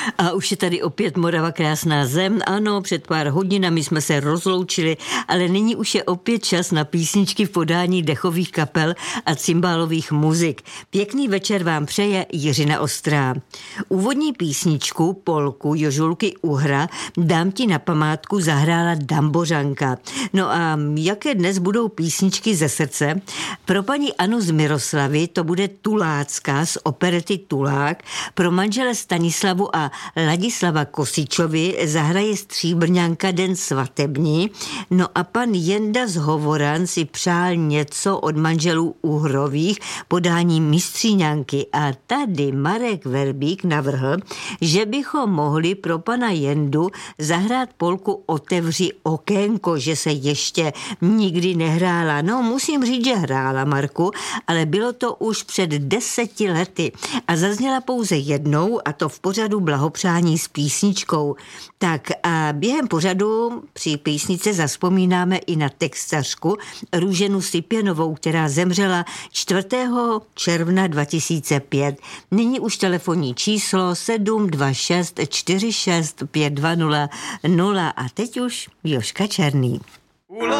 A už je tady opět Morava krásná zem. Ano, před pár hodinami jsme se rozloučili, ale nyní už je opět čas na písničky v podání dechových kapel a cymbálových muzik. Pěkný večer vám přeje Jiřina Ostrá. Úvodní písničku, polku Jožulky Uhra, Dám ti na památku zahrála Dambořanka. No a jaké dnes budou písničky ze srdce? Pro paní Anu z Miroslavy to bude Tulácká z operety Tulák, pro manžele Stanislavu a Ladislava Kosičovi zahraje Stříbrňanka Den svatební, no a pan Jenda z Hovoran si přál něco od manželů Uhrových podání Mistříňanky a tady Marek Verbík navrhl, že bychom mohli pro pana Jendu zahrát polku Otevři okénko, že se ještě nikdy nehrála. No, musím říct, že hrála, Marku, ale bylo to už před 10 lety a zazněla pouze jednou, a to v pořadu Blahopřání s písničkou. Tak a během pořadu při písnice zavzpomínáme i na textařku Růženu Sipěnovou, která zemřela 4. června 2005. Nyní už telefonní číslo 726 46 520 0 a teď už Jožka Černý.